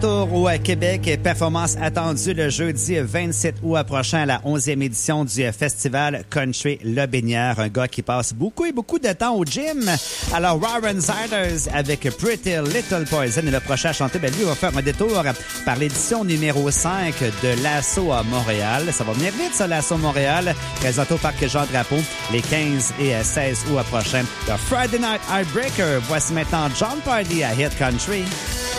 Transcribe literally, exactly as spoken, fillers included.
Tour au Québec, performance attendue le jeudi vingt-sept août prochain à la onzième édition du festival Country Lobinière. Un gars qui passe beaucoup et beaucoup de temps au gym. Alors, Warren Ziders avec Pretty Little Poison. Et le prochain à chanter, ben lui, va faire un détour par l'édition numéro cinq de l'Assaut à Montréal. Ça va venir vite, ça, l'Assaut Montréal. Présenté au Parc Jean-Drapeau les quinze et seize août prochain. The Friday Night Heartbreaker. Voici maintenant John Pardy à Hit Country.